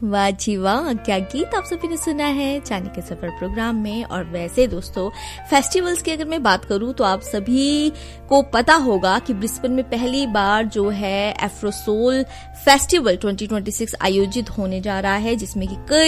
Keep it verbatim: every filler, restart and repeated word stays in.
वाह जी वाह, क्या गीत आप सभी ने सुना है जाने के सफर प्रोग्राम में। और वैसे दोस्तों, फेस्टिवल्स की अगर मैं बात करूं तो आप सभी को पता होगा कि ब्रिस्बेन में पहली बार जो है एफ्रोसोल फेस्टिवल ट्वेंटी ट्वेंटी सिक्स आयोजित होने जा रहा है, जिसमें कि कई